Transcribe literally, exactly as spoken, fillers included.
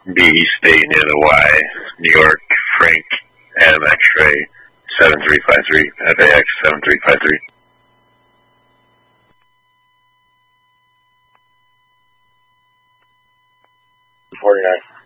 B State Nano Y, New York, Frank, Adam X-Ray, seven three five three, F A X seven three five three. forty-nine.